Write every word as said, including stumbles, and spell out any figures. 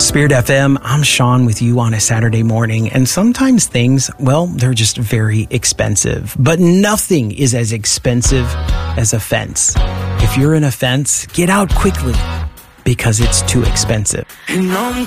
Spirit F M, I'm Sean with you on a Saturday morning, and sometimes things, well, they're just very expensive. But nothing is as expensive as a fence. If you're in a fence, get out quickly because it's too expensive. Y no